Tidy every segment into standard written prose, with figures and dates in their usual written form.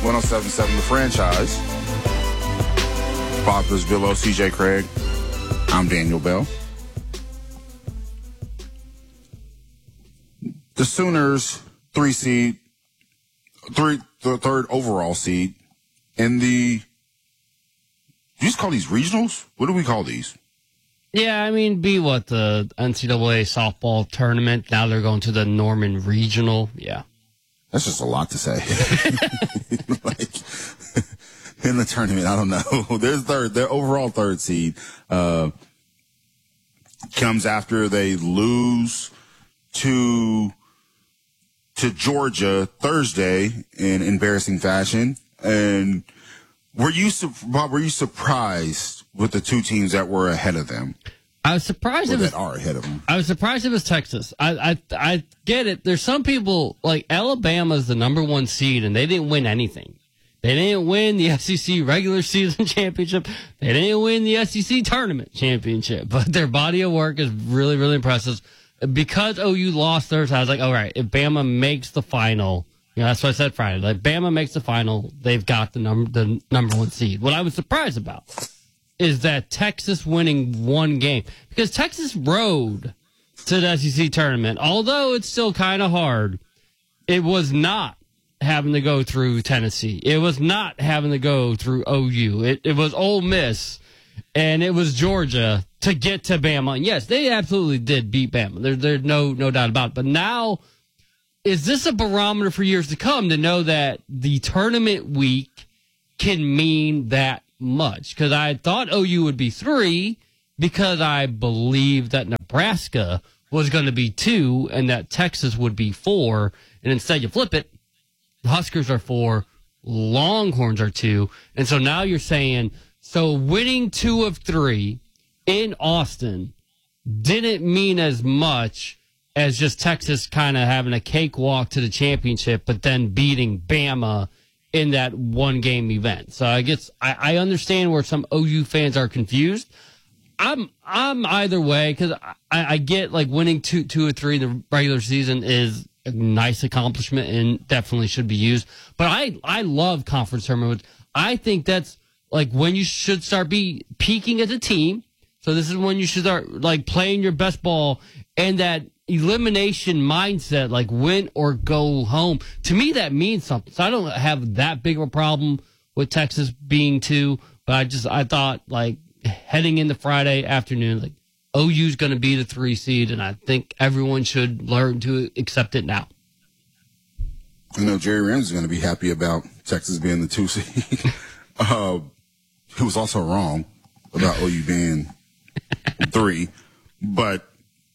1077 The Franchise. Bob Brisbillo, CJ Craig. I'm Daniel Bell. The Sooners, the third overall seed in the, you just call these regionals? What do we call these? Yeah, I mean, the NCAA softball tournament. Now they're going to the Norman Regional. Yeah. That's just a lot to say. Like, in the tournament, I don't know. Their overall third seed comes after they lose to Georgia Thursday in embarrassing fashion. And Bob, were you surprised with the two teams that were ahead of them? I was surprised that are ahead of them. I was surprised it was Texas. I get it. There's some people, like Alabama's the number one seed, and they didn't win anything. They didn't win the SEC regular season championship. They didn't win the SEC tournament championship. But their body of work is really, really impressive. Because OU lost theirs, I was like, all right, if Bama makes the final, that's what I said Friday. Like, Bama makes the final, they've got the number one seed. What I was surprised about is that Texas winning one game. Because Texas rode to the SEC tournament. Although it's still kind of hard, it was not having to go through Tennessee. It was not having to go through OU. It was Ole Miss, and it was Georgia to get to Bama. And yes, they absolutely did beat Bama. There's no doubt about it. But now, is this a barometer for years to come to know that the tournament week can mean that much? Because I thought OU would be 3 because I believed that Nebraska was going to be 2 and that Texas would be 4. And instead you flip it, the Huskers are 4, Longhorns are 2. And so now you're saying, so winning 2 of 3 in Austin didn't mean as much as just Texas kind of having a cakewalk to the championship, but then beating Bama in that one game event. So I guess I understand where some OU fans are confused. I'm either way, because I get like winning two or three in the regular season is a nice accomplishment and definitely should be used. But I love conference tournaments. I think that's like when you should start peaking as a team. So this is when you should start like playing your best ball, and that elimination mindset, like win or go home. To me, that means something. So I don't have that big of a problem with Texas being 2, but I thought like heading into Friday afternoon, like OU's going to be the 3 seed, and I think everyone should learn to accept it now. I know Jerry Ramsey's going to be happy about Texas being the 2 seed. He was also wrong about OU being 3, but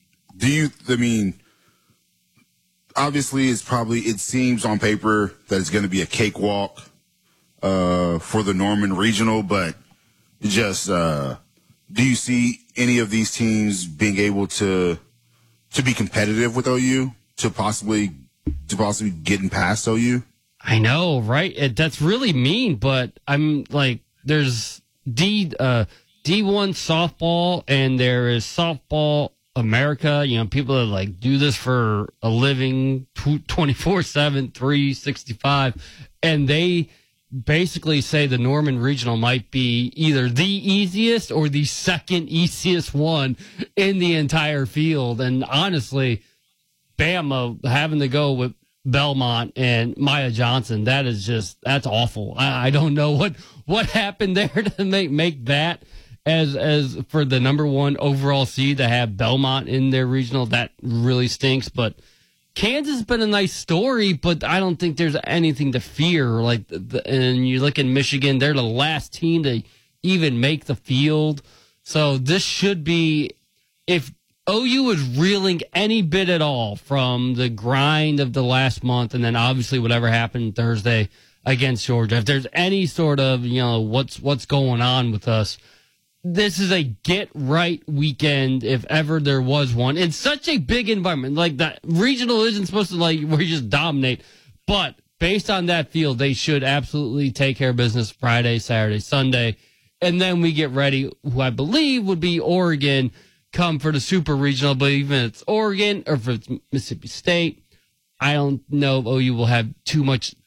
obviously it seems on paper that it's going to be a cakewalk for the Norman Regional, but just do you see any of these teams being able to be competitive with OU, to possibly getting past OU? I know, right? That's really mean, but I'm like, there's D1 softball and there is Softball America. People that like do this for a living 24/7, 365, and they basically say the Norman Regional might be either the easiest or the second easiest one in the entire field. And honestly, Bama having to go with Belmont and Maya Johnson, that's awful. I don't know what happened there to make that as for the number 1 overall seed to have Belmont in their regional. That really stinks. But Kansas has been a nice story, but I don't think there's anything to fear. And you look at Michigan, they're the last team to even make the field. So this should be, if OU is reeling any bit at all from the grind of the last month, and then obviously whatever happened Thursday against Georgia, if there's any sort of, what's going on with us, this is a get-right weekend, if ever there was one. It's such a big environment. Like, that regional isn't supposed to, where you just dominate. But based on that field, they should absolutely take care of business Friday, Saturday, Sunday. And then we get ready, who I believe would be Oregon, come for the super regional. But even if it's Oregon or if it's Mississippi State, I don't know if OU will have too much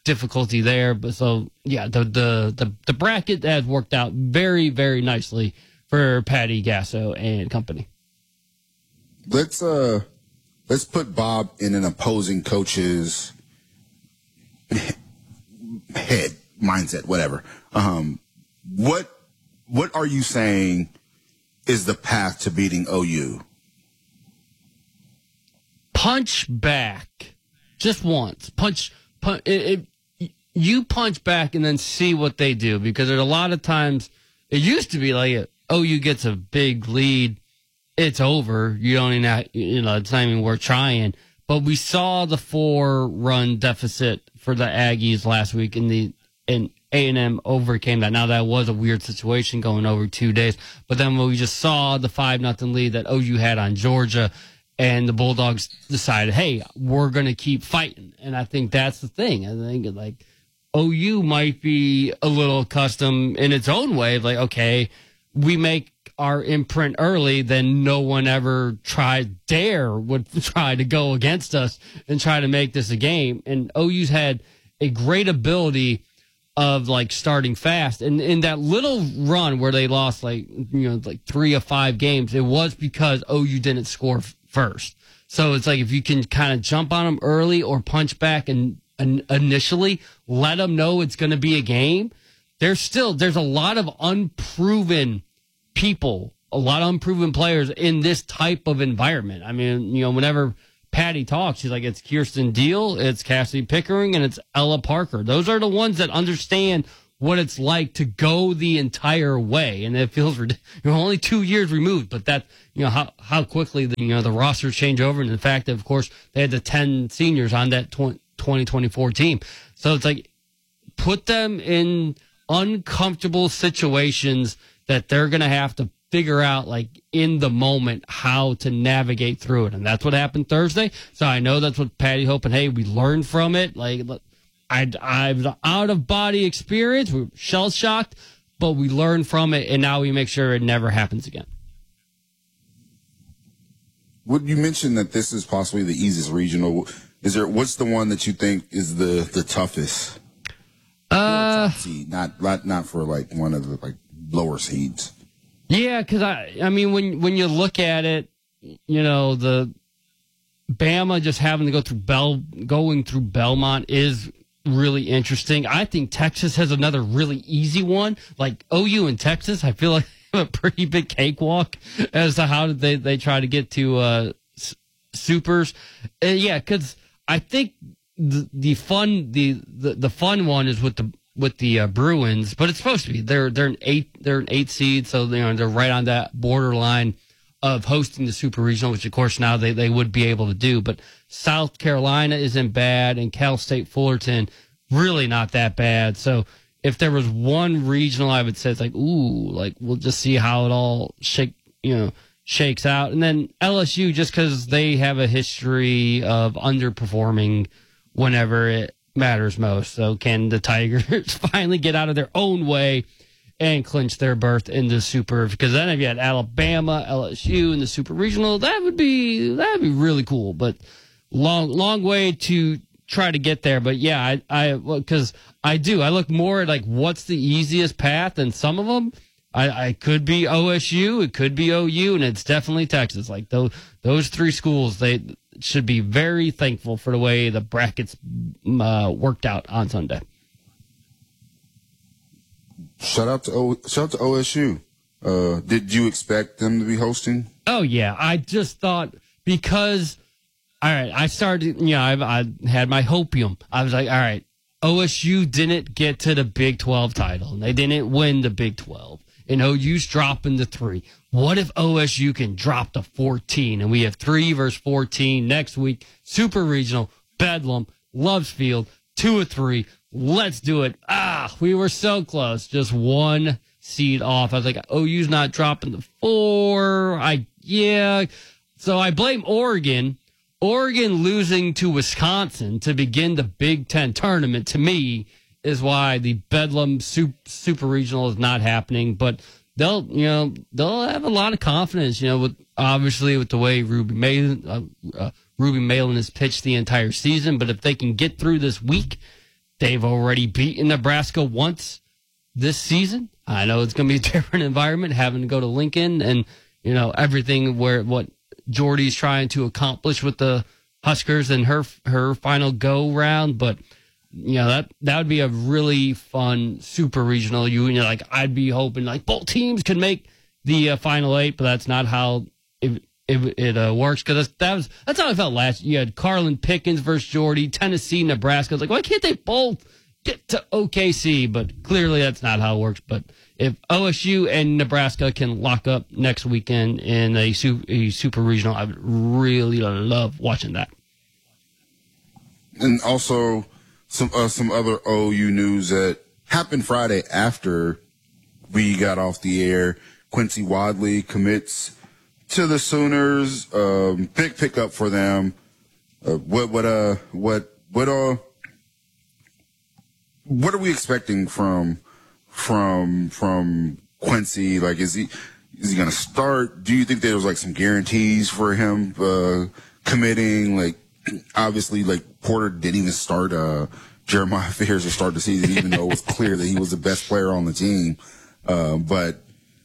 difficulty there. But so yeah, the bracket has worked out very, very nicely for Patty Gasso and company. Let's put Bob in an opposing coach's head, mindset, whatever. What are you saying is the path to beating OU? Punch back just once. Punch. You punch back and then see what they do, because there's a lot of times it used to be like OU gets a big lead, it's over. You don't even have, it's not even worth trying. But we saw the 4-run deficit for the Aggies last week, and A&M overcame that. Now that was a weird situation going over 2 days, but then when we just saw the 5-0 lead that OU had on Georgia, and the Bulldogs decided, hey, we're going to keep fighting. And I think that's the thing. I think like OU might be a little accustomed in its own way. Like, okay, we make our imprint early, then no one ever would try to go against us and try to make this a game. And OU's had a great ability of like starting fast. And in that little run where they lost like 3 of 5 games, it was because OU didn't score first. So it's like if you can kind of jump on them early or punch back and initially let them know it's going to be a game. There's a lot of unproven people, a lot of unproven players in this type of environment. I mean, whenever Patty talks, she's like, it's Kirsten Deal, it's Cassie Pickering, and it's Ella Parker. Those are the ones that understand what it's like to go the entire way. And it feels you're only 2 years removed, but that, how quickly the rosters change over, and the fact that, of course, they had the 10 seniors on that 2024 team. So it's like, put them in uncomfortable situations that they're going to have to figure out, like, in the moment, how to navigate through it. And that's what happened Thursday. So I know that's what Patty hoping, hey, we learned from it. Like, I've out of body experience. We're shell shocked, but we learned from it, and now we make sure it never happens again. Would you mention that this is possibly the easiest regional? What's the one that you think is the toughest? Top seed, not for like one of the like lower seeds. Yeah, because I mean when you look at it, the Bama just having to go through going through Belmont is really interesting. I think Texas has another really easy one. Like OU and Texas, I feel like they have a pretty big cakewalk as to how did they try to get to supers. Yeah, because I think the fun one is with the Bruins, but it's supposed to be they're an 8 seed, so they're right on that borderline of hosting the Super Regional, which of course now they would be able to do. But South Carolina isn't bad, and Cal State Fullerton really not that bad. So if there was one regional, I would say it's like, ooh, like we'll just see how it all shakes out. And then LSU, just because they have a history of underperforming whenever it matters most. So can the Tigers finally get out of their own way and clinch their berth in the Super? Because then if you had Alabama, LSU in the Super Regional, that'd be really cool. But long way to try to get there. But yeah, because I look more at like what's the easiest path, and some of them I could be OSU, it could be OU, and it's definitely Texas. Like those 3 schools, they should be very thankful for the way the brackets worked out on Sunday. Shout out to OSU. Did you expect them to be hosting? Oh yeah, I just thought because all right, I started. I had my hopium. I was like, all right, OSU didn't get to the Big 12 title, and they didn't win the Big 12. And OU's dropping to 3. What if OSU can drop to 14 and we have 3 versus 14 next week? Super Regional, Bedlam, Loves Field, 2 of 3. Let's do it. We were so close. Just 1 seed off. I was like, OU's not dropping to 4. So I blame Oregon. Oregon losing to Wisconsin to begin the Big Ten tournament, to me, is why the Bedlam Super Regional is not happening. But they'll have a lot of confidence, with the way Ruby Malin has pitched the entire season. But if they can get through this week they've already beaten Nebraska once this season. I know it's going to be a different environment having to go to Lincoln and, everything what Jordy's trying to accomplish with the Huskers and her final go round. But, that would be a really fun super regional. I'd be hoping both teams can make the Final Eight, but that's not how it works, because that's how I felt last year. You had Carlin Pickens versus Jordy, Tennessee, Nebraska. It's why can't they both get to OKC? But clearly that's not how it works. But if OSU and Nebraska can lock up next weekend in a super regional, I would really love watching that. And also some other OU news that happened Friday after we got off the air. Quincy Wadley commits to the Sooners. Big pickup for them. What are we expecting from Quincy? Is he going to start? Do you think there was some guarantees for him committing? Obviously, Porter didn't even start Jeremiah Fears to start the season, even though it was clear that he was the best player on the team. But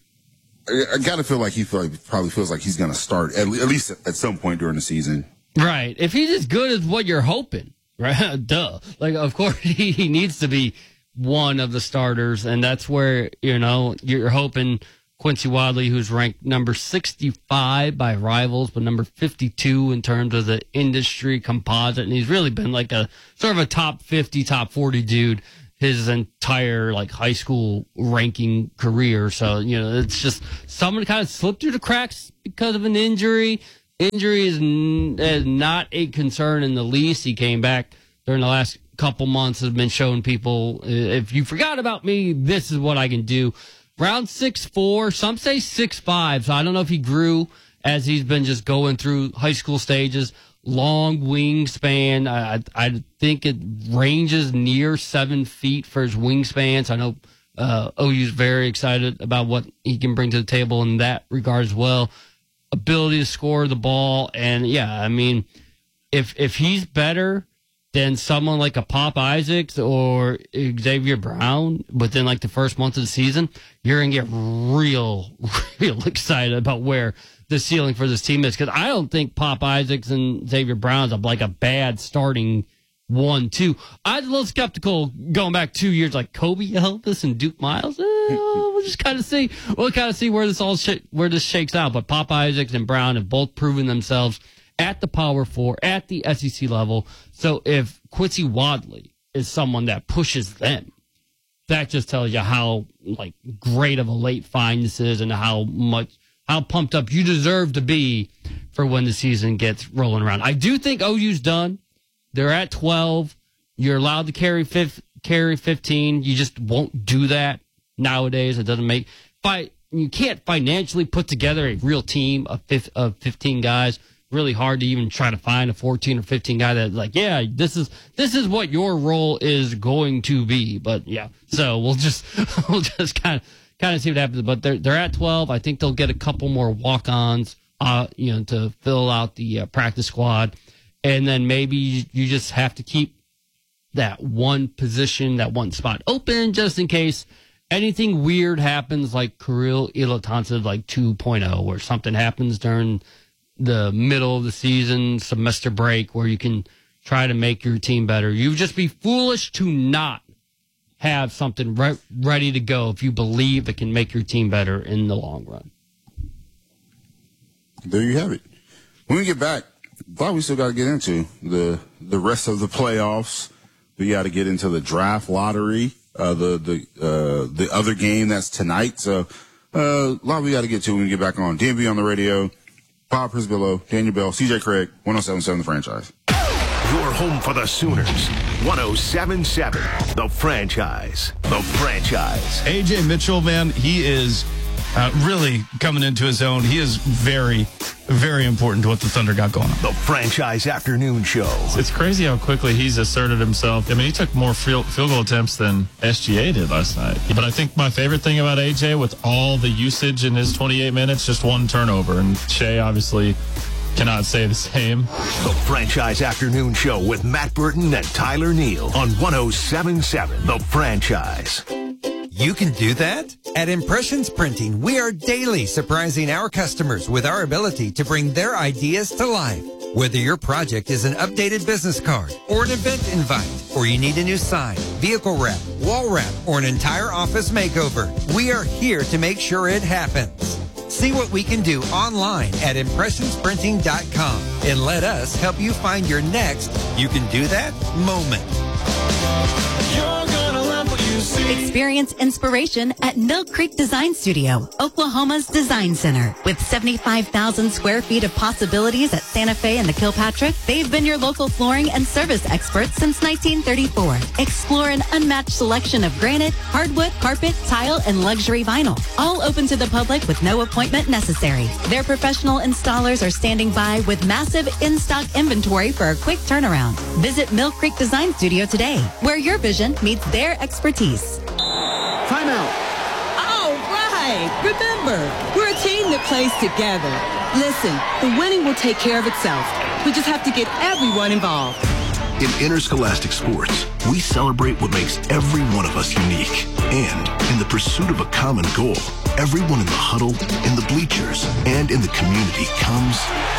I gotta feel like probably feels like he's gonna start at least at some point during the season. Right. If he's as good as what you're hoping, right? Duh. Of course he needs to be one of the starters, and that's where you're hoping Quincy Wadley, who's ranked number 65 by Rivals, but number 52 in terms of the industry composite, and he's really been a sort of a top 50, top 40 dude his entire high school ranking career. So, it's just someone kind of slipped through the cracks because of an injury. Injury is not a concern in the least. He came back during the last couple months, has been showing people, if you forgot about me, this is what I can do. Around 6'4", some say 6'5", so I don't know if he grew as he's been just going through high school stages. Long wingspan. I think it ranges near 7 feet for his wingspan. So I know OU's very excited about what he can bring to the table in that regard as well. Ability to score the ball. And, if he's better than someone like a Pop Isaacs or Xavier Brown within the first month of the season, you're going to get real excited about where the ceiling for this team is, because I don't think Pop Isaacs and Xavier Brown's a bad starting 1-2. I was a little skeptical going back 2 years, Kobe Elvis and Duke Miles. We'll just kind of see. We'll kind of see where this shakes out. But Pop Isaacs and Brown have both proven themselves at the Power 4, at the SEC level. So if Quincy Wadley is someone that pushes them, that just tells you how great of a late find this is, and how pumped up you deserve to be for when the season gets rolling around. I do think OU's done. They're at 12. You're allowed to carry 15. You just won't do that nowadays. It doesn't make you can't financially put together a real team of 15 guys. Really hard to even try to find a 14 or 15 guy that's this is what your role is going to be. But yeah, so we'll just kind of see what happens. But they're at 12. I think they'll get a couple more walk-ons, to fill out the practice squad, and then maybe you just have to keep that one position, that one spot open, just in case anything weird happens, like Kirill Ilatansev 2.0, or something happens during the middle of the season, semester break, where you can try to make your team better. You'd just be foolish to not have something ready to go if you believe it can make your team better in the long run. There you have it. When we get back, I thought we still got to get into the rest of the playoffs. We got to get into the draft lottery, the other game that's tonight. So a lot we got to get to when we get back on DMV on the radio. Bob Prisbillo, Daniel Bell, CJ Craig, 107.7 The Franchise. Your home for the Sooners, 107.7 The Franchise. The Franchise. AJ Mitchell, man, he is really coming into his own. He is very, very important to what the Thunder got going on. The Franchise Afternoon Show. It's crazy how quickly he's asserted himself. I mean, he took more field goal attempts than SGA did last night. But I think my favorite thing about AJ, with all the usage in his 28 minutes, just one turnover. And Shea obviously cannot say the same. The Franchise Afternoon Show with Matt Burton and Tyler Neal on 107.7 The Franchise. You can do that? At Impressions Printing, we are daily surprising our customers with our ability to bring their ideas to life. Whether your project is an updated business card or an event invite, or you need a new sign, vehicle wrap, wall wrap, or an entire office makeover, we are here to make sure it happens. See what we can do online at impressionsprinting.com and let us help you find your next you can do that moment. Experience inspiration at Mill Creek Design Studio, Oklahoma's design center. With 75,000 square feet of possibilities at Santa Fe and the Kilpatrick, they've been your local flooring and service experts since 1934. Explore an unmatched selection of granite, hardwood, carpet, tile, and luxury vinyl. All open to the public with no appointment necessary. Their professional installers are standing by with massive in-stock inventory for a quick turnaround. Visit Mill Creek Design Studio today, where your vision meets their expertise. Timeout. All right. Remember, we're a team that plays together. Listen, the winning will take care of itself. We just have to get everyone involved. In interscholastic sports, we celebrate what makes every one of us unique. And in the pursuit of a common goal, everyone in the huddle, in the bleachers, and in the community comes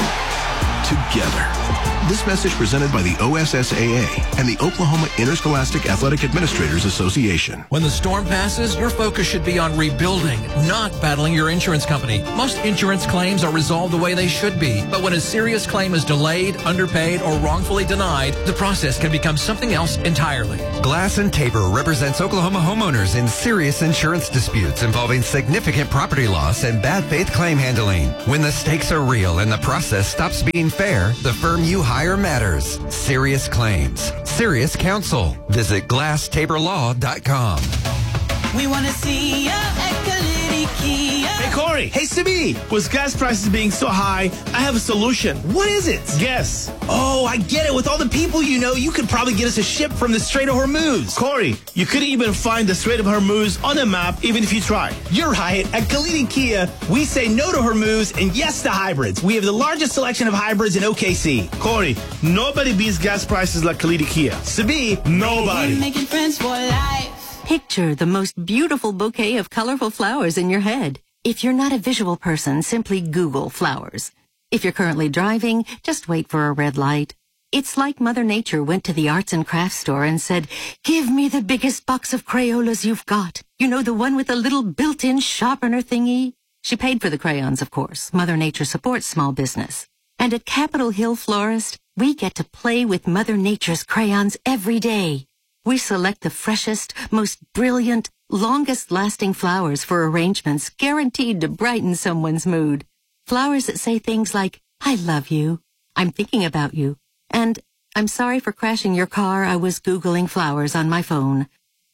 together. This message presented by the OSSAA and the Oklahoma Interscholastic Athletic Administrators Association. When the storm passes, your focus should be on rebuilding, not battling your insurance company. Most insurance claims are resolved the way they should be, but when a serious claim is delayed, underpaid, or wrongfully denied, the process can become something else entirely. Glass and Tabor represents Oklahoma homeowners in serious insurance disputes involving significant property loss and bad faith claim handling. When the stakes are real and the process stops being fair, the firm you hire matters. Serious claims. Serious counsel. Visit GlassTaborLaw.com. We want to see ya at Kalidi Kia. Hey, Corey. Hey, Sibi. With gas prices being so high, I have a solution. What is it? Guess. Oh, I get it. With all the people you know, you could probably get us a ship from the Strait of Hormuz. Corey, you couldn't even find the Strait of Hormuz on the map, even if you tried. You're right. At Kalidi Kia, we say no to Hormuz and yes to hybrids. We have the largest selection of hybrids in OKC. Corey, nobody beats gas prices like Kalidi Kia. Sibi, nobody. Making friends for life. Picture the most beautiful bouquet of colorful flowers in your head. If you're not a visual person, simply Google flowers. If you're currently driving, just wait for a red light. It's like Mother Nature went to the arts and crafts store and said, "Give me the biggest box of Crayolas you've got. You know, the one with the little built-in sharpener thingy?" She paid for the crayons, of course. Mother Nature supports small business. And at Capitol Hill Florist, we get to play with Mother Nature's crayons every day. We select the freshest, most brilliant, longest-lasting flowers for arrangements guaranteed to brighten someone's mood. Flowers that say things like, "I love you," "I'm thinking about you," and "I'm sorry for crashing your car. I was Googling flowers on my phone."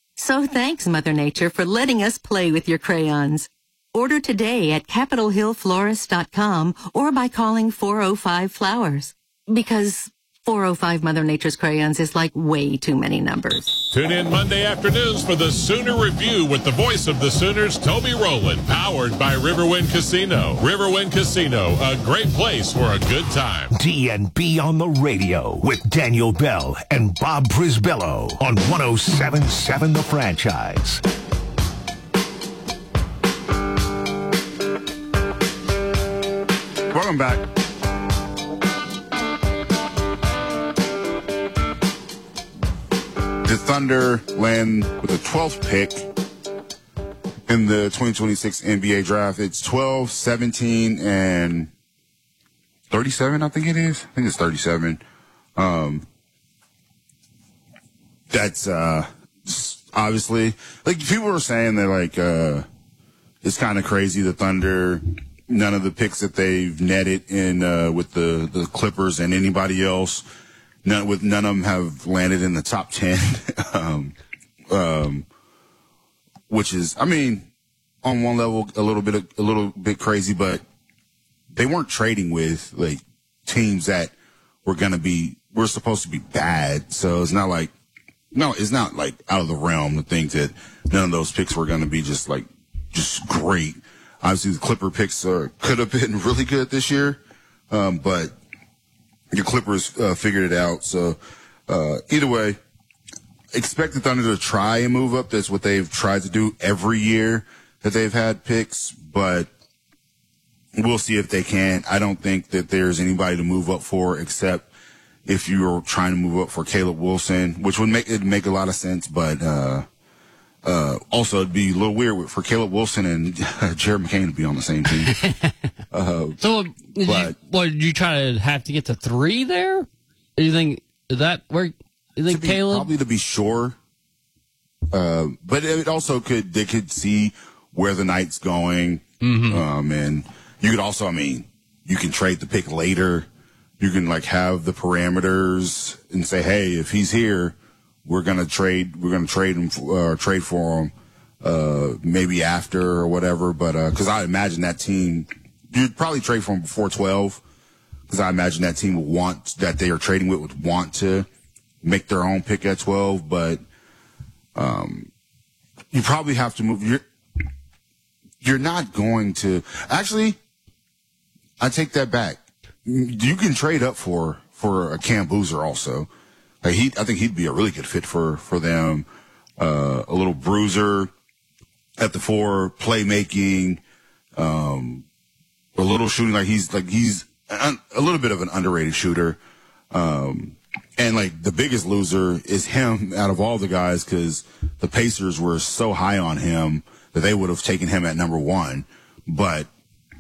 So thanks, Mother Nature, for letting us play with your crayons. Order today at CapitolHillFlorist.com or by calling 405-FLOWERS. Because 405 Mother Nature's crayons is like way too many numbers. Tune in Monday afternoons for the Sooner Review with the voice of the Sooners, Toby Rowland, powered by Riverwind Casino. Riverwind Casino, a great place for a good time. DNB on the radio with Daniel Bell and Bob Brisbello on 107.7 The Franchise. Welcome back. The Thunder land with the 12th pick in the 2026 NBA draft. It's 12, 17, and 37, I think it is. I think it's 37. That's obviously, like, people were saying that, like, it's kind of crazy, the Thunder, none of the picks that they've netted in with the Clippers and anybody else, none of them have landed in the top 10, which is, I mean, on one level a little bit crazy, but they weren't trading with like teams that were supposed to be bad. So it's not like out of the realm to think that none of those picks were going to be just great. Obviously, the Clipper picks could have been really good this year, but your Clippers figured it out. So either way, expect the Thunder to try and move up. That's what they've tried to do every year that they've had picks, but we'll see if they can. I don't think that there's anybody to move up for except if you were trying to move up for Caleb Wilson, which would make a lot of sense, but also it'd be a little weird for Caleb Wilson and Jared McCain to be on the same team. So did you try to have to get to 3 there? Do you think is that where you think Caleb? Probably to be sure. But it also they could see where the night's going. Mm-hmm. And you could also, you can trade the pick later. You can have the parameters and say, hey, if he's here, we're going to trade him trade for him, maybe after or whatever. But, cause I imagine that team, you'd probably trade for him before 12. Cause I imagine that team that they are trading with would want to make their own pick at 12. But, you probably have to move. You're not going to actually, I take that back. You can trade up for a Cam Boozer also. I think he'd be a really good fit for them. A little bruiser at the 4, playmaking, a little shooting. He's a little bit of an underrated shooter. And the biggest loser is him out of all the guys because the Pacers were so high on him that they would have taken him at number 1. But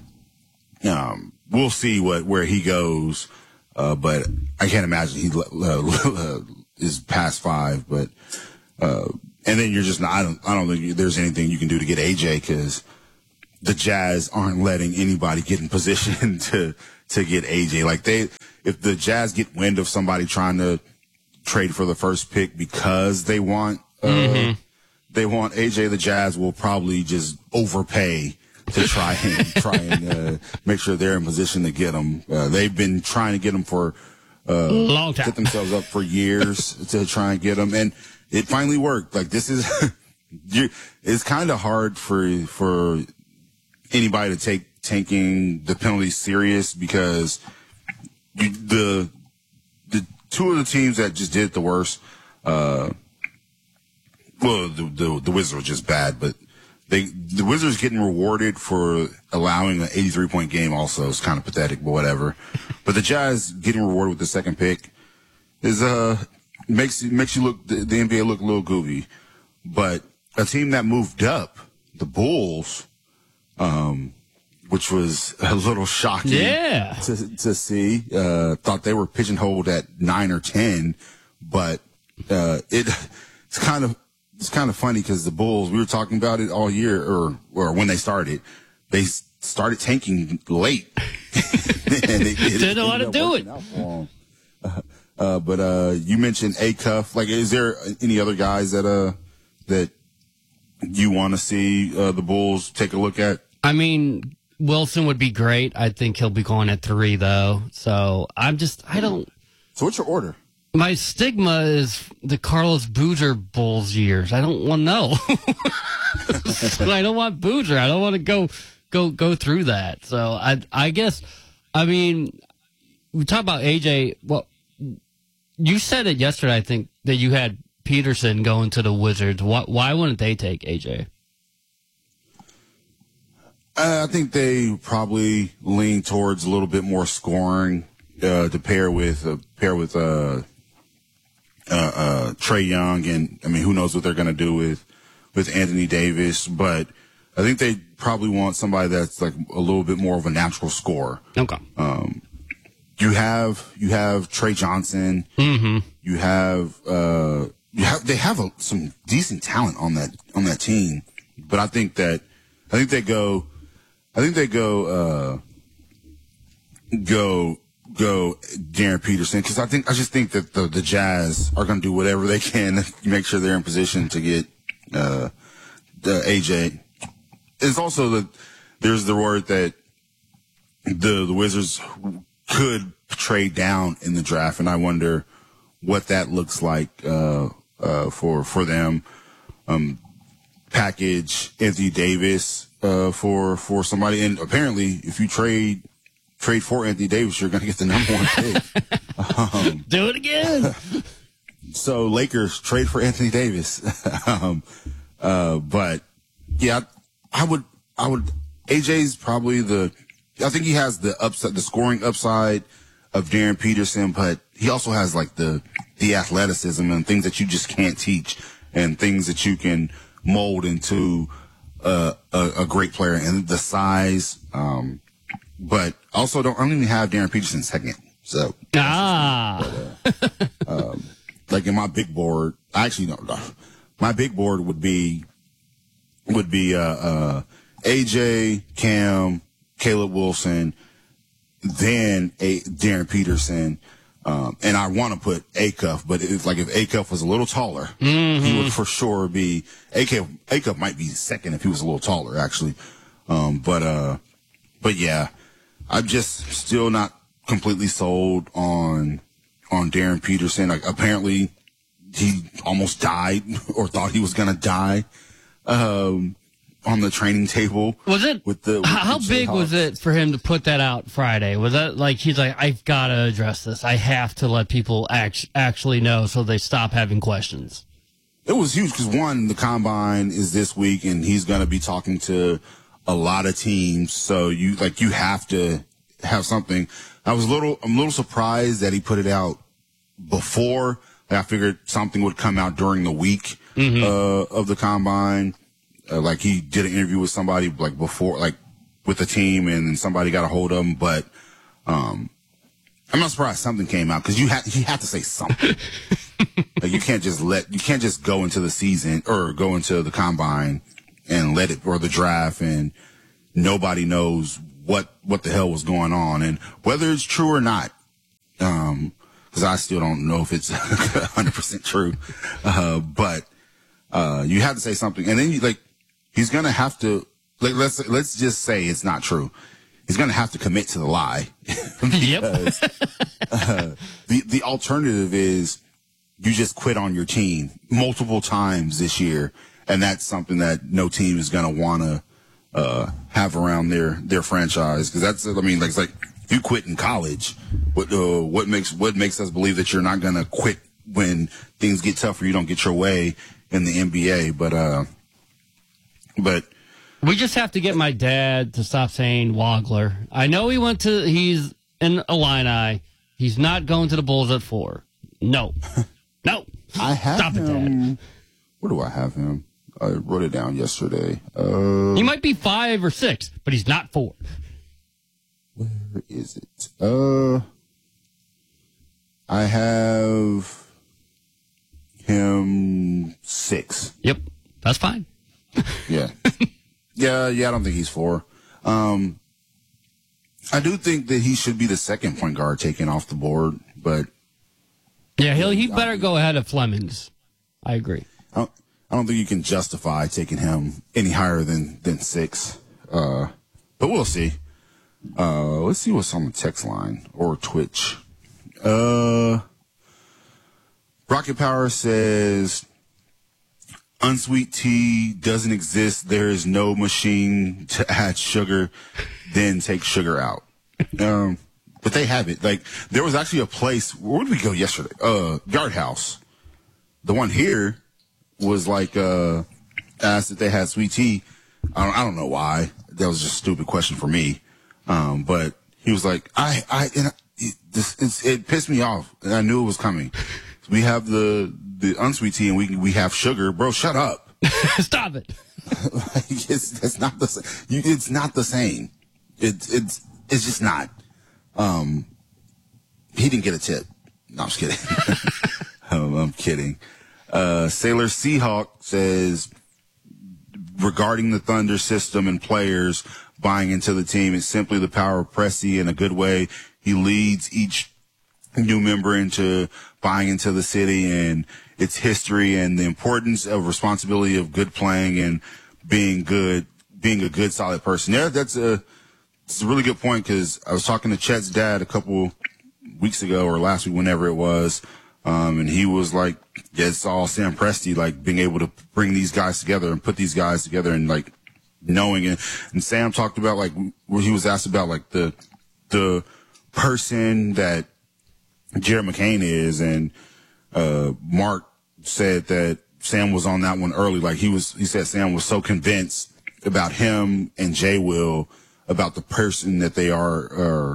we'll see where he goes. But I can't imagine he is past 5. But and then you're just not. I don't think there's anything you can do to get AJ because the Jazz aren't letting anybody get in position to get AJ. If the Jazz get wind of somebody trying to trade for the first pick because they want AJ, the Jazz will probably just overpay to try and make sure they're in position to get him. They've been trying to get him for long time, set themselves up for years to try and get him, and it finally worked. This is it's kind of hard for anybody to take tanking the penalties serious because the 2 of the teams that just did it the worst. The Wizards were just bad, but the Wizards getting rewarded for allowing an 83-point game also is kind of pathetic, but whatever. But the Jazz getting rewarded with the second pick is makes you look the NBA look a little goofy. But a team that moved up, the Bulls, which was a little shocking to see. Thought they were pigeonholed at 9 or 10, but it's kind of funny because the Bulls, we were talking about it all year, or when they started tanking late. And they didn't know how to do it. But you mentioned Acuff. Is there any other guys that you want to see the Bulls take a look at? Wilson would be great. I think he'll be going at 3 though. So So what's your order? My stigma is the Carlos Boozer Bulls years. I don't want to know. I don't want Boozer. I don't want to go through that. So I guess, we talk about AJ. Well, you said it yesterday, I think, that you had Peterson going to the Wizards. Why wouldn't they take AJ? I think they probably lean towards a little bit more scoring to pair with Trae Young, and who knows what they're going to do with Anthony Davis, but I think they probably want somebody that's a little bit more of a natural scorer. Okay. You have Trey Johnson. Mm-hmm. They have some decent talent on that team, but I think they go Darren Peterson because I just think that the Jazz are going to do whatever they can to make sure they're in position to get the AJ. It's also there's the word that the Wizards could trade down in the draft, and I wonder what that looks like for them. Package Anthony Davis for somebody, and apparently if you trade trade for Anthony Davis, you're going to get the number 1 pick. Do it again. So Lakers trade for Anthony Davis. But yeah, I would, AJ's probably I think he has the upside, the scoring upside of Darren Peterson, but he also has like the athleticism and things that you just can't teach and things that you can mold into a great player, and the size. But also I don't even have Darren Peterson second. So, like in my big board, I actually don't know. My big board would be AJ, Cam, Caleb Wilson, then Darren Peterson, and I want to put Acuff, but it's like if Acuff was a little taller, he would for sure be Acuff might be second if he was a little taller, actually. But yeah, I'm just still not completely sold on Darren Peterson. Like, apparently he almost died or thought he was going to die on the training table. Was it? How big was it for him to put that out Friday? Was that like, he's like, I've got to address this. I have to let people actually know so they stop having questions. It was huge because, one, the combine is this week and he's going to be talking to a lot of teams. So you have to have something. I'm a little surprised that he put it out before. I figured something would come out during the week of the combine. Like he did an interview with somebody like before, like with the team, and then somebody got a hold of him. But I'm not surprised something came out because he had to say something. Like you can't just go into the season or go into the combine and or the draft and nobody knows what the hell was going on and whether it's true or not. Cause I still don't know if it's 100% true. But you have to say something. And then he's going to have to, let's just say it's not true. He's going to have to commit to the lie. Because, the alternative is you just quit on your team multiple times this year. And that's something that no team is going to want to, have around their franchise. Cause that's, it's like if you quit in college, what makes us believe that you're not going to quit when things get tougher, you don't get your way in the NBA. But we just have to get my dad to stop saying Wagler. I know he's in Illini. He's not going to the Bulls at 4. No. I have Stop him. it, Dad. Where do I have him? I wrote it down yesterday. He might be 5 or 6, but he's not 4. Where is it? I have him 6. Yep, that's fine. Yeah. Yeah, I don't think he's 4. I do think that he should be the second point guard taken off the board, but yeah, he better go ahead of Flemings. I agree. I don't think you can justify taking him any higher than 6. But we'll see. Let's see what's on the text line or Twitch. Rocket Power says, unsweet tea doesn't exist. There is no machine to add sugar, then take sugar out. But they have it. Like, there was actually a place, where did we go yesterday? Yard House. The one here was like, asked if they had sweet tea. I don't know why. That was just a stupid question for me. But he was like, it pissed me off and I knew it was coming. We have the unsweet tea and we have sugar. Bro, shut up. Stop it. It's not the same. It's not the same. It's just not. He didn't get a tip. No, I'm just kidding. I'm kidding. Sailor Seahawk says, regarding the Thunder system and players buying into the team, it's simply the power of Presti in a good way. He leads each new member into buying into the city and its history and the importance of responsibility of good playing and being a good, solid person. Yeah, it's a really good point because I was talking to Chet's dad a couple weeks ago or last week, whenever it was. And he was like, yeah, it's all Sam Presti, like being able to bring these guys together and put these guys together and like knowing it. And Sam talked about like where he was asked about like the the person that Jared McCain is, and Mark said that Sam was on that one early. Like he said Sam was so convinced about him and Jay Will, about the person that they are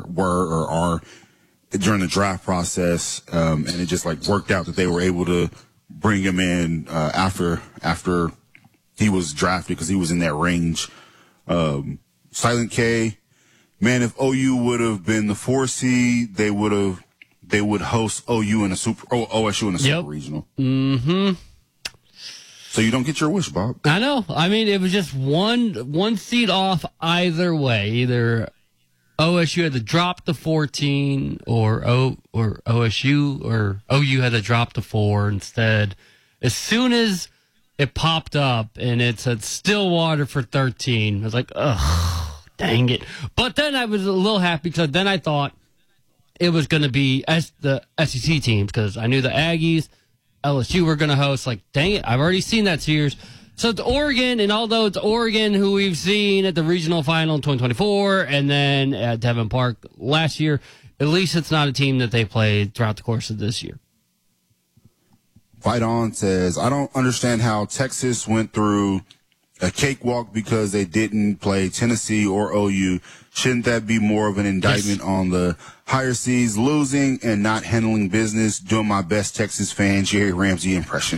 during the draft process, and it just like worked out that they were able to bring him in after he was drafted because he was in that range. Silent K, man, if OU would have been the 4 seed, they would host OSU in a super regional. Mm-hmm. So you don't get your wish, Bob. I know. I mean, it was just one seed off either way. Either OSU had to drop to 14, or OSU or OU had to drop to 4 instead. As soon as it popped up and it said Stillwater for 13, I was like, ugh, dang it. But then I was a little happy because then I thought it was going to be the SEC teams because I knew the Aggies, LSU were going to host. Like, dang it, I've already seen that series. So it's Oregon, and although it's Oregon who we've seen at the regional final in 2024 and then at Devon Park last year, at least it's not a team that they played throughout the course of this year. Fight On says, I don't understand how Texas went through a cakewalk because they didn't play Tennessee or OU. Shouldn't that be more of an indictment on the higher seeds losing and not handling business? Doing my best Texas fan, Jerry Ramsey impression.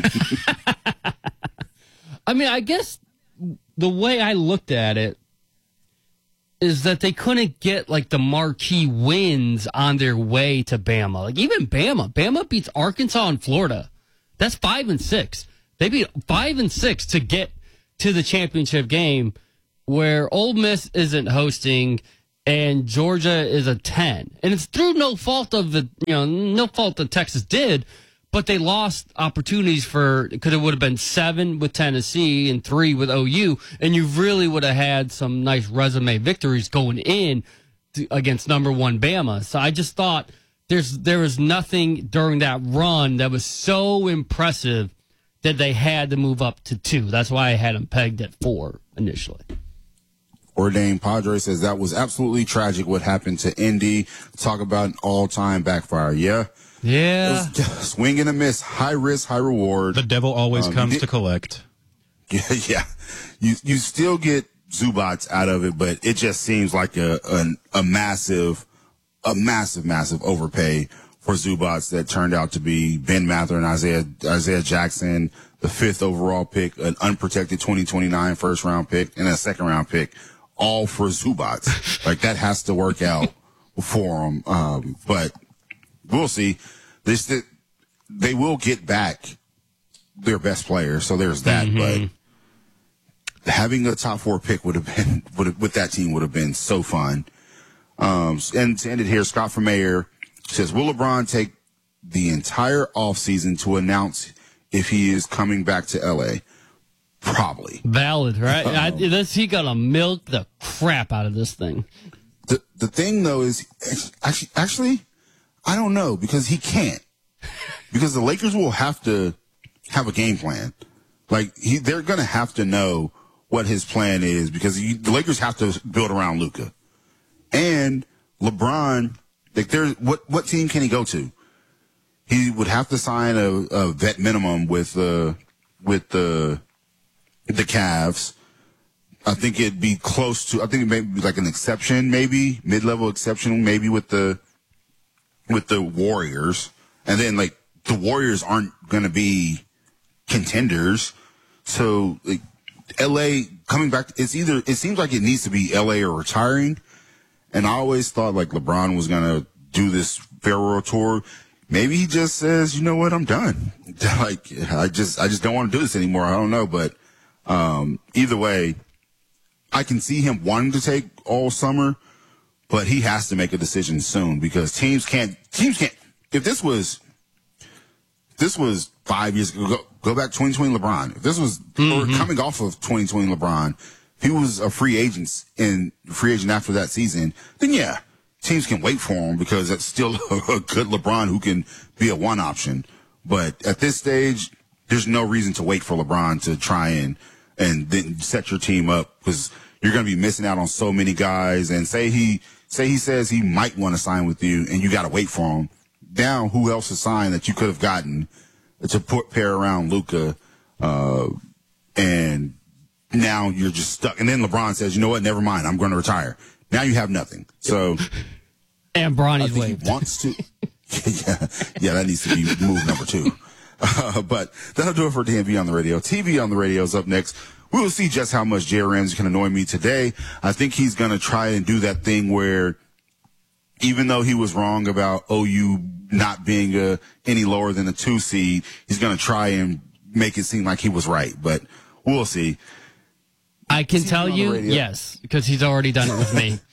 I mean, I guess the way I looked at it is that they couldn't get like the marquee wins on their way to Bama. Like even Bama beats Arkansas and Florida. That's 5 and 6. They beat 5 and 6 to get to the championship game, where Ole Miss isn't hosting and Georgia is a 10. And it's through no fault that Texas did, but they lost opportunities because it would have been 7 with Tennessee and 3 with OU, and you really would have had some nice resume victories going in against number 1 Bama. So I just thought there was nothing during that run that was so impressive that they had to move up to 2. That's why I had them pegged at 4 initially. Ordained Padre says that was absolutely tragic what happened to Indy. Talk about an all-time backfire. Yeah. Yeah. Swing and a miss. High risk, high reward. The devil always comes to collect. Yeah. You still get Zubats out of it, but it just seems like a massive overpay for Zubats that turned out to be Ben Mather and Isaiah Jackson, the 5th overall pick, an unprotected 2029 first-round pick, and a second-round pick, all for Zubats. Like, that has to work out for them. But we'll see. They will get back their best player, so there's that. Mm-hmm. But having a top 4 pick with that team would have been so fun. And to end it here, Scott from Mayer says, will LeBron take the entire offseason to announce if he is coming back to L.A.? Probably. Valid, right? He got to milk the crap out of this thing. The thing, though, is actually, I don't know, because he can't. Because the Lakers will have to have a game plan. Like, they're going to have to know what his plan is, because the Lakers have to build around Luka. And LeBron, like, what team can he go to? He would have to sign a vet minimum with the Cavs. I think it'd be close to. I think it may be like an exception, maybe mid-level exception, maybe with the Warriors. And then like the Warriors aren't going to be contenders, so like LA coming back. It seems like it needs to be LA or retiring. And I always thought like LeBron was going to do this farewell tour. Maybe he just says, you know what, I'm done. Like, I just don't want to do this anymore. I don't know. But, either way, I can see him wanting to take all summer, but he has to make a decision soon, because teams can't, if this was 5 years ago, go back 2020 LeBron. If this was or coming off of 2020 LeBron, if he was a free agent after that season, then yeah, teams can wait for him, because that's still a good LeBron who can be a one option. But at this stage, there's no reason to wait for LeBron to try and then set your team up, because you're going to be missing out on so many guys. And say say he says he might want to sign with you and you got to wait for him. Now, who else is signed that you could have gotten to pair around Luka? And now you're just stuck. And then LeBron says, you know what? Never mind. I'm going to retire. Now you have nothing. So. And Bronny's he waived. wants to. Yeah, that needs to be move number 2. But that'll do it for DMV on the radio. TV on the radio is up next. We will see just how much Jay Ramsey can annoy me today. I think he's going to try and do that thing where even though he was wrong about OU not being any lower than a 2 seed, he's going to try and make it seem like he was right. But we'll see. I can tell you, yes, because he's already done it with me.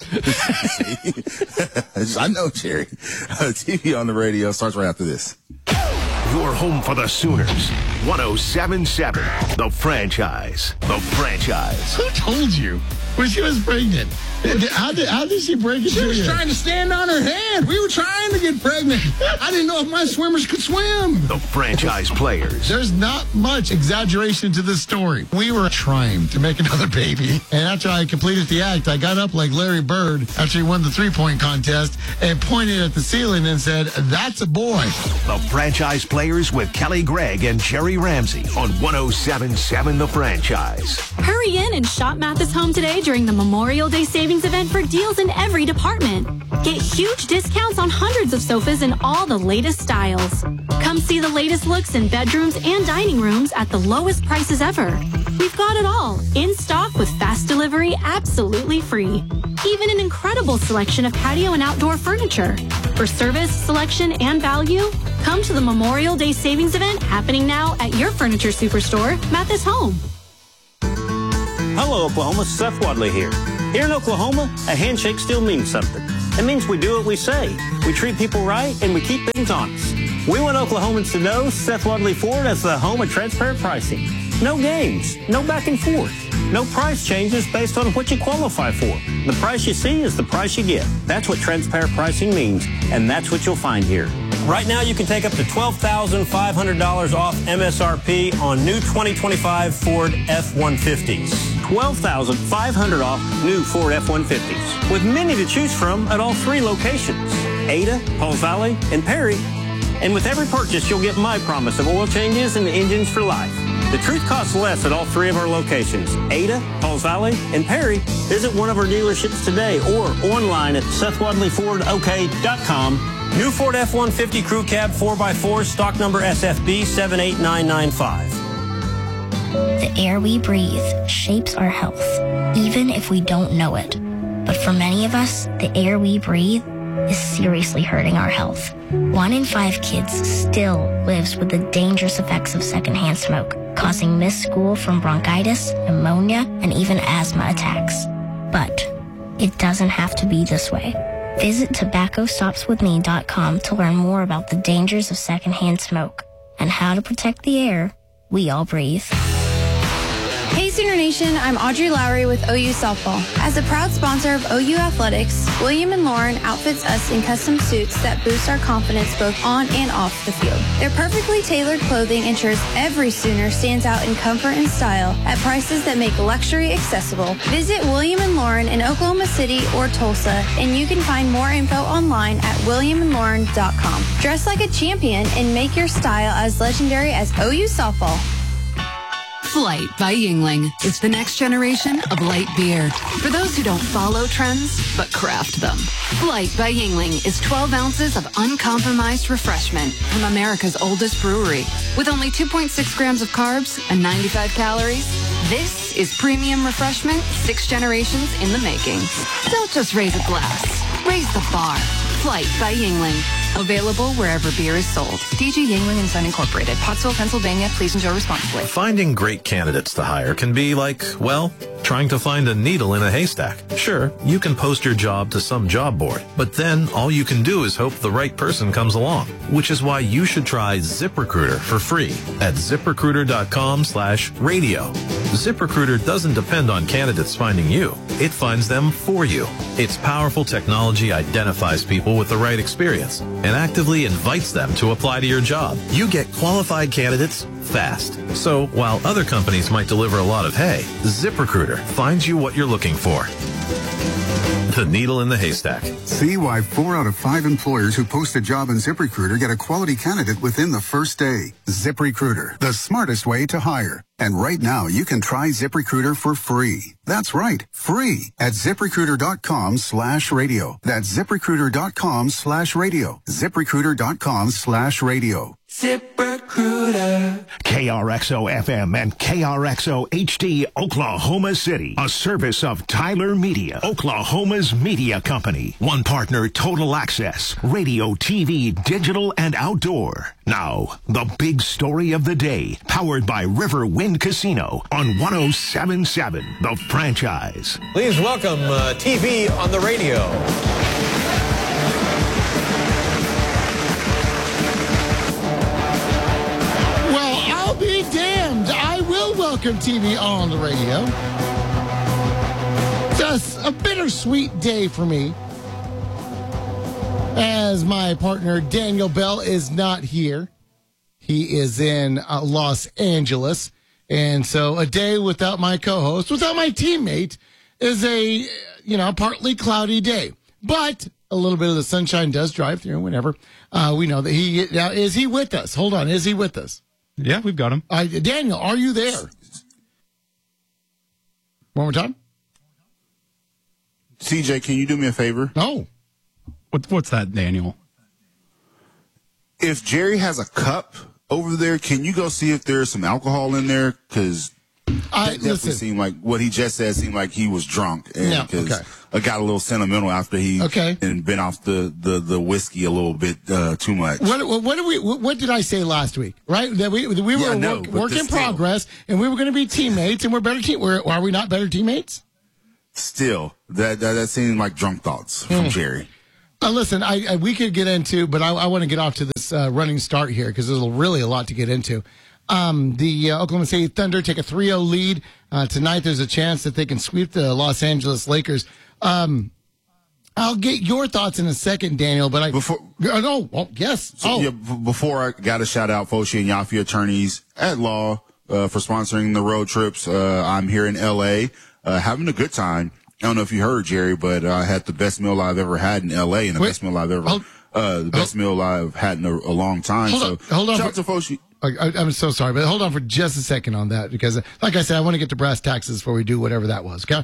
I know, Jerry. TV on the radio starts right after this. Your home for the Sooners. 107.7. The Franchise. The Franchise. Who told you when she was pregnant? How did she break it? She was trying to stand on her head. We were trying to get pregnant. I didn't know if my swimmers could swim. The Franchise Players. There's not much exaggeration to this story. We were trying to make another baby, and after I completed the act, I got up like Larry Bird after he won the three-point contest and pointed at the ceiling and said, "That's a boy." The Franchise Players with Kelly Gregg and Jerry Ramsey on 107.7 The Franchise. Hurry in and shop Mathis Home today during the Memorial Day savings event for deals in every department. Get huge discounts on hundreds of sofas in all the latest styles. Come see the latest looks in bedrooms and dining rooms at the lowest prices ever. We've got it all in stock with fast delivery absolutely free. Even an incredible selection of patio and outdoor furniture. For service, selection, and value, come to the Memorial Day savings event happening now at your furniture superstore, Mathis Home. Hello, Oklahoma. Seth Wadley here. Here in Oklahoma, a handshake still means something. It means we do what we say. We treat people right, and we keep things honest. We want Oklahomans to know Seth Wadley Ford as the home of transparent pricing. No games, no back and forth. No price changes based on what you qualify for. The price you see is the price you get. That's what transparent pricing means, and that's what you'll find here. Right now, you can take up to $12,500 off MSRP on new 2025 Ford F-150s. $12,500 off new Ford F-150s, with many to choose from at all 3 locations, Ada, Pauls Valley, and Perry. And with every purchase, you'll get my promise of oil changes and engines for life. The truth costs less at all 3 of our locations, Ada, Pauls Valley, and Perry. Visit one of our dealerships today or online at SethWadleyFordOK.com. New Ford F-150 Crew Cab 4x4, stock number SFB 78995. The air we breathe shapes our health, even if we don't know it. But for many of us, the air we breathe is seriously hurting our health. 1 in 5 kids still lives with the dangerous effects of secondhand smoke, causing missed school from bronchitis, pneumonia, and even asthma attacks. But it doesn't have to be this way. Visit tobaccostopswithme.com to learn more about the dangers of secondhand smoke and how to protect the air we all breathe. Hey Sooner Nation, I'm Audrey Lowry with OU Softball. As a proud sponsor of OU Athletics, William & Lauren outfits us in custom suits that boost our confidence both on and off the field. Their perfectly tailored clothing ensures every Sooner stands out in comfort and style at prices that make luxury accessible. Visit William & Lauren in Oklahoma City or Tulsa, and you can find more info online at williamandlauren.com. Dress like a champion and make your style as legendary as OU Softball. Flight by Yuengling is the next generation of light beer. For those who don't follow trends, but craft them. Flight by Yuengling is 12 ounces of uncompromised refreshment from America's oldest brewery. With only 2.6 grams of carbs and 95 calories, this is premium refreshment 6 generations in the making. Don't just raise a glass, raise the bar. Flight by Yuengling. Available wherever beer is sold. DG Yuengling & Son Incorporated, Pottsville, Pennsylvania. Please enjoy responsibly. Finding great candidates to hire can be like, well, trying to find a needle in a haystack. Sure, you can post your job to some job board, but then all you can do is hope the right person comes along, which is why you should try ZipRecruiter for free at ZipRecruiter.com/radio. ZipRecruiter doesn't depend on candidates finding you. It finds them for you. Its powerful technology identifies people with the right experience and actively invites them to apply to your job. You get qualified candidates fast. So while other companies might deliver a lot of hay, ZipRecruiter finds you what you're looking for. The needle in the haystack. See why 4 out of 5 employers who post a job on ZipRecruiter get a quality candidate within the first day. ZipRecruiter, the smartest way to hire. And right now, you can try ZipRecruiter for free. That's right, free at ZipRecruiter.com/radio. That's ZipRecruiter.com/radio. ZipRecruiter.com/radio. ZipRecruiter. KRXO FM and KRXO HD, Oklahoma City. A service of Tyler Media, Oklahoma's media company. One partner, Total Access, radio, TV, digital, and outdoor. Now, the big story of the day, powered by Riverwind Casino on 107.7, The Franchise. Please welcome TV on the radio. I'll be damned. I will welcome TV on the radio. Just a bittersweet day for me, as my partner Daniel Bell is not here. He is in Los Angeles. And so a day without my co-host, without my teammate, is a, partly cloudy day. But a little bit of the sunshine does drive through whenever. We know that is he with us? Hold on. Is he with us? Yeah, we've got him. Daniel, are you there? One more time. CJ, can you do me a favor? No. What's that, Daniel? If Jerry has a cup over there, can you go see if there's some alcohol in there? Because that definitely seemed like what he just said seemed like he was drunk. And I got a little sentimental after he and been off the whiskey a little bit too much. What did I say last week? Right, that we were work in progress, and we were going to be teammates, and we're better team. Are we not better teammates? Still, that seemed like drunk thoughts from Jerry. Listen, we could get into, but I want to get off to this running start here because there's really a lot to get into. The Oklahoma City Thunder take a 3-0 lead. Tonight there's a chance that they can sweep the Los Angeles Lakers. I'll get your thoughts in a second, Daniel, but before I'm so sorry, but hold on for just a second on that because, like I said, I want to get to brass taxes before we do whatever that was, okay?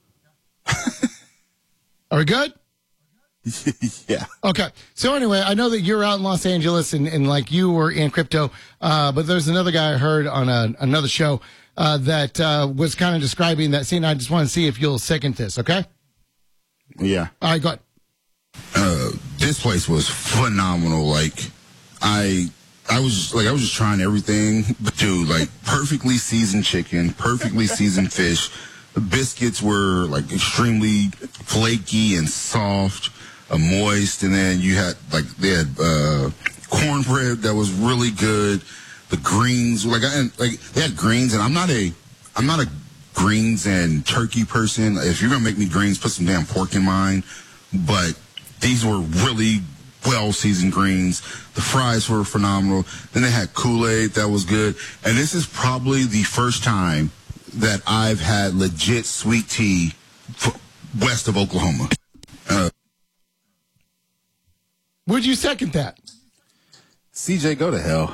Are we good? Yeah. Okay. So anyway, I know that you're out in Los Angeles and like you were in crypto, but there's another guy I heard on another show that was kind of describing that scene. I just want to see if you'll second this, okay? Yeah. All right, go ahead. This place was phenomenal. Like, I was just trying everything, dude. Like perfectly seasoned chicken, perfectly seasoned fish. The biscuits were like extremely flaky and soft, moist, and then they had cornbread that was really good. The greens, they had greens, and I'm not a greens and turkey person. If you're gonna make me greens, put some damn pork in mine. But these were really well-seasoned greens. The fries were phenomenal. Then they had Kool-Aid that was good. And this is probably the first time that I've had legit sweet tea west of Oklahoma. Would you second that? CJ, go to hell.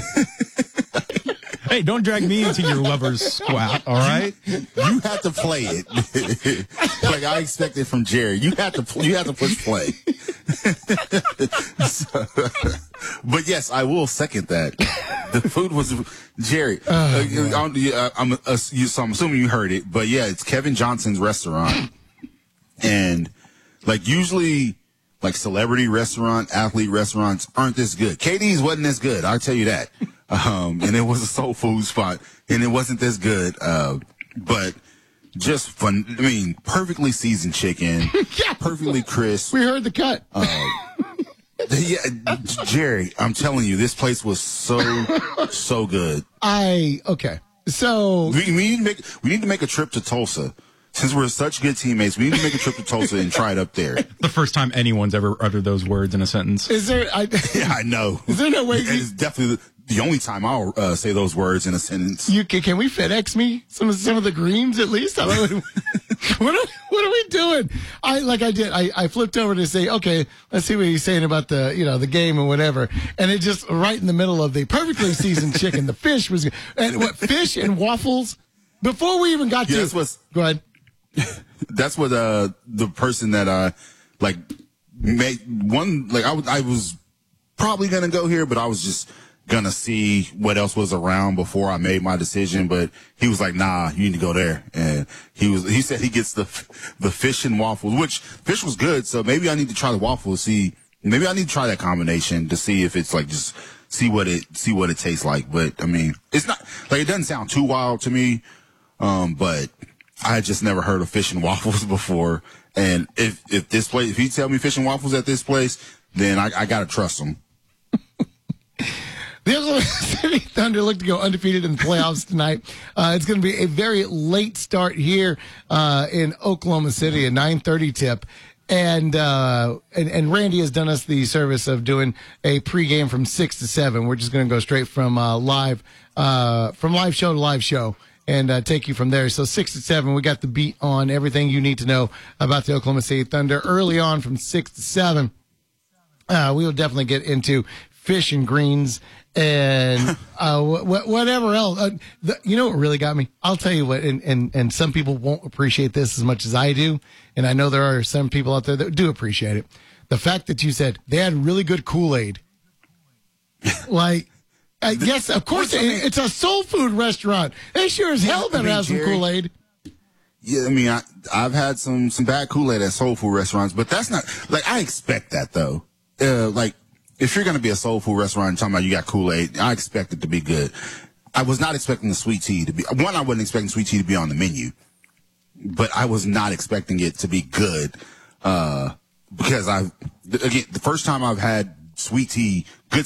Hey, don't drag me into your lover's squat, all right? You have to play it. Like I expected from Jerry. You have to push play. But yes, I will second that. The food was Jerry. I'm assuming you heard it, but yeah, it's Kevin Johnson's restaurant. And like usually like celebrity restaurant, athlete restaurants aren't this good. KD's wasn't this good, I'll tell you that. And it was a soul food spot, and it wasn't this good. But just fun. I mean, perfectly seasoned chicken, perfectly crisp. We heard the cut. Yeah, Jerry, I'm telling you, this place was so good. Okay. So we need to make a trip to Tulsa. Since we're such good teammates, we need to make a trip to Tulsa and try it up there. The first time anyone's ever uttered those words in a sentence. Is there? Yeah, I know. Is there no way? It's definitely the only time I'll say those words in a sentence. Can we FedEx me some of the greens at least? What are we doing? I flipped over to say, okay, let's see what he's saying about the game and whatever. And it just right in the middle of the perfectly seasoned chicken, the fish was, and what, fish and waffles? Before we even got to, go ahead. That's what, the person that I, made one, I was probably going to go here, but I was just gonna see what else was around before I made my decision, but he was like, nah, you need to go there. And he said he gets the fish and waffles, which fish was good. So maybe I need to try the waffles, maybe I need to try that combination to see if it's just see what it tastes like. But I mean, it's not it doesn't sound too wild to me. But I had just never heard of fish and waffles before. And if he tell me fish and waffles at this place, then I gotta trust him. The Oklahoma City Thunder look to go undefeated in the playoffs tonight. It's going to be a very late start here in Oklahoma City, a 9:30 tip. And Randy has done us the service of doing a pregame from 6 to 7. We're just going to go straight from live show to live show and take you from there. So 6 to 7, we got the beat on everything you need to know about the Oklahoma City Thunder. Early on from 6 to 7, we will definitely get into fish and greens and whatever else. You know what really got me? I'll tell you what, and some people won't appreciate this as much as I do, and I know there are some people out there that do appreciate it. The fact that you said they had really good Kool-Aid. Yes, of course, it's a soul food restaurant. They sure as hell better have some Kool-Aid. Yeah, I mean, I've had some bad Kool-Aid at soul food restaurants, but that's not, I expect that, though. If you're going to be a soul food restaurant and talking about you got Kool-Aid, I expect it to be good. I was not expecting the sweet tea to be, I wasn't expecting sweet tea to be on the menu, but I was not expecting it to be good, because the first time I've had sweet tea, good